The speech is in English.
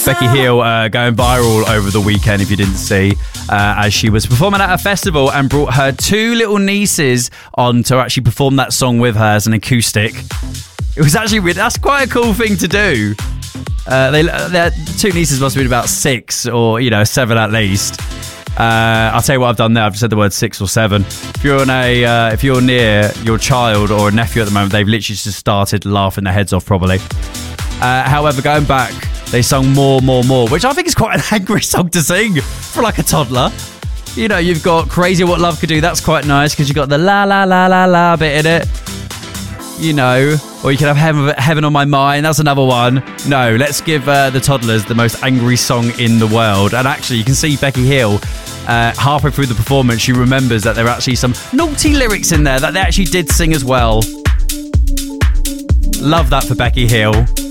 Becky Hill going viral over the weekend, if you didn't see, as she was performing at a festival and brought her two little nieces on to actually perform that song with her as an acoustic. It was actually, that's quite a cool thing to do. Their two nieces must have been about 6 or, 7 at least. I'll tell you what I've done there. I've just said the word 6 or 7. If you're near your child or a nephew at the moment, they've literally just started laughing their heads off probably. However, going back, they sung More, which I think is quite an angry song to sing for like a toddler. You've got Crazy What Love Could Do. That's quite nice because you've got the la la la la la bit in it. Or you could have Heaven on My Mind. That's another one. No, let's give the toddlers the most angry song in the world. And actually, you can see Becky Hill halfway through the performance. She remembers that there are actually some naughty lyrics in there that they actually did sing as well. Love that for Becky Hill.